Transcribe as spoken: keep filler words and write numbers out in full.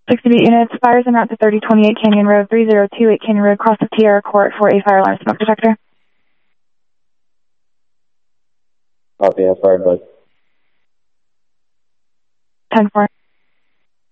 sixty-eight units, fires en route to thirty twenty-eight Canyon Road, three zero two eight Canyon Road, cross the Tierra Court for a fire alarm smoke detector. Copy, that's fire, bud. ten four.